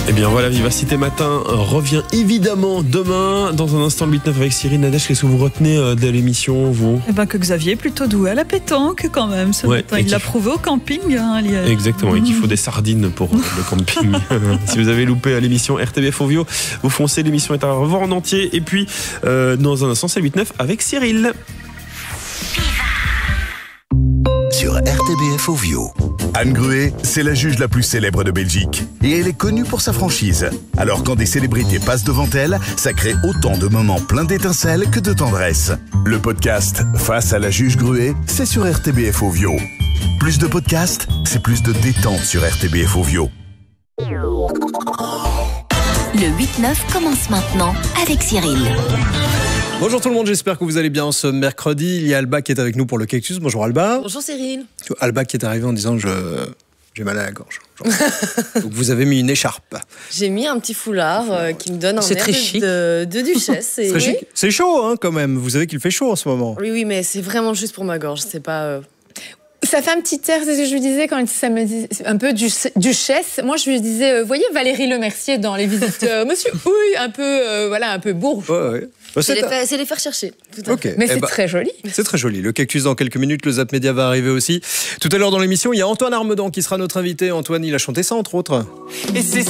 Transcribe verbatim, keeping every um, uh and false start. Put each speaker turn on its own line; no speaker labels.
Eh bien voilà, Vivacité Matin revient évidemment demain. Dans un instant, le huit neuf avec Cyril. Nadège, qu'est-ce que vous retenez de l'émission, vous ?
Eh ben que Xavier est plutôt doué à la pétanque quand même ce
Ouais,
matin. Il l'a prouvé au camping. Hein, il y a...
Exactement, et qu'il faut des sardines pour le camping. Si vous avez loupé l'émission R T B F Ovio, vous foncez, l'émission est à revoir en entier. Et puis, euh, dans un instant, c'est le huit neuf avec Cyril.
Sur R T B F Ovio. Anne Gruet, c'est la juge la plus célèbre de Belgique. Et elle est connue pour sa franchise. Alors quand des célébrités passent devant elle, ça crée autant de moments pleins d'étincelles que de tendresse. Le podcast Face à la juge Gruet, c'est sur R T B F Ovio. Plus de podcasts, c'est plus de détente sur R T B F Ovio.
Le huit neuf commence maintenant avec Cyril.
Bonjour tout le monde, j'espère que vous allez bien ce mercredi. Il y a Alba qui est avec nous pour le cactus. Bonjour Alba.
Bonjour Cyril.
Alba qui est arrivée en disant je... j'ai mal à la gorge. Donc vous avez mis une écharpe.
J'ai mis un petit foulard euh, qui me donne un
C'est
air
très
de,
chic.
de, de duchesse. Et...
C'est,
oui.
chic. C'est chaud hein, quand même, vous savez qu'il fait chaud en ce moment.
Oui, oui, mais c'est vraiment juste pour ma gorge, c'est pas... Euh...
Ça fait un petit air, c'est ce que je lui disais quand ça me disait un peu du, duchesse. Moi, je lui disais, euh, voyez Valérie Lemercier dans Les Visiteurs, Monsieur, oui, un peu, euh, voilà, un peu bourge.
Ouais, ouais. Bah,
c'est,
c'est,
les
un...
faire, c'est les faire chercher. Tout à
okay.
Mais
eh
c'est
bah,
très joli.
C'est très joli. Le cactus dans quelques minutes, le Zap Média va arriver aussi. Tout à l'heure dans l'émission, il y a Antoine Armedan qui sera notre invité. Antoine, il a chanté ça entre autres.
Et c'est